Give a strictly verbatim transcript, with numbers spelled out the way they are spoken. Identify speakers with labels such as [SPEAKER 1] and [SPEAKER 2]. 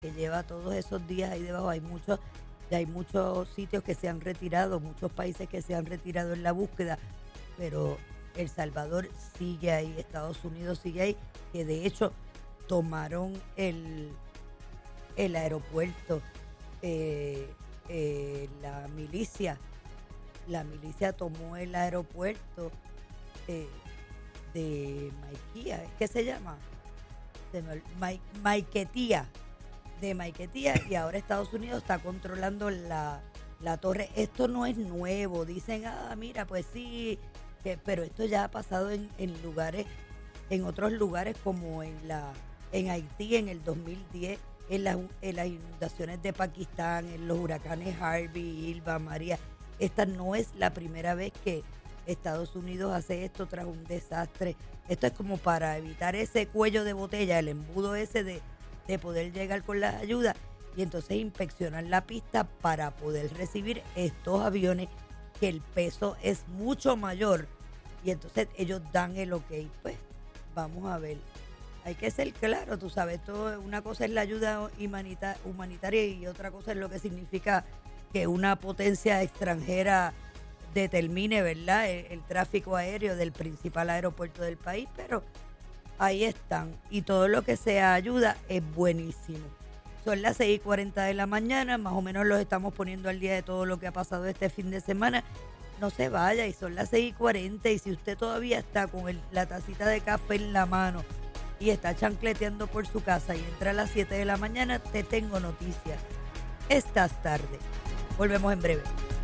[SPEAKER 1] que lleva todos esos días ahí debajo. Hay muchos, hay muchos sitios que se han retirado, muchos países que se han retirado en la búsqueda, pero El Salvador sigue ahí, Estados Unidos sigue ahí, que de hecho tomaron el, el aeropuerto, eh, eh, la milicia, la milicia tomó el aeropuerto eh, de Maiquía, ¿qué se llama? Se me ol- Mai- Maiquetía, de Maiquetía, y ahora Estados Unidos está controlando la, la torre. Esto no es nuevo, dicen, ah, mira, pues sí, que, pero esto ya ha pasado en, en lugares, en otros lugares como en la en Haití en el dos mil diez, en las, en las inundaciones de Pakistán, en los huracanes Harvey, Irma, María. Esta no es la primera vez que Estados Unidos hace esto tras un desastre. Esto es como para evitar ese cuello de botella, el embudo ese de, de poder llegar con las ayudas y entonces inspeccionar la pista para poder recibir estos aviones que el peso es mucho mayor y entonces ellos dan el ok. Pues vamos a ver. Hay que ser claro, tú sabes, todo, una cosa es la ayuda humanita- humanitaria y otra cosa es lo que significa que una potencia extranjera determine, ¿verdad?, el, el tráfico aéreo del principal aeropuerto del país, pero ahí están y todo lo que sea ayuda es buenísimo. Son las seis y cuarenta de la mañana, más o menos los estamos poniendo al día de todo lo que ha pasado este fin de semana. No se vaya y son las seis y cuarenta y si usted todavía está con el- la tacita de café en la mano y está chancleteando por su casa y entra a las siete de la mañana, te tengo noticias. Estás tarde. Volvemos en breve.